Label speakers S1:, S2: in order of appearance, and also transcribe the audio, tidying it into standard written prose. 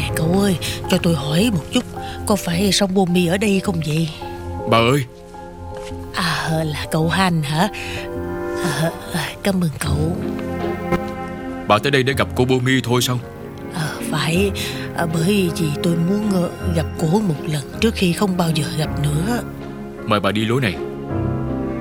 S1: cậu ơi, cho tôi hỏi một chút, có phải sông Bomi ở đây không vậy?
S2: Bà ơi.
S1: Là cậu Han hả? Cảm ơn cậu.
S2: Bà tới đây để gặp cô Bomi thôi sao?
S1: Phải, bởi vì tôi muốn gặp cô một lần trước khi không bao giờ gặp nữa.
S2: Mời bà đi lối này.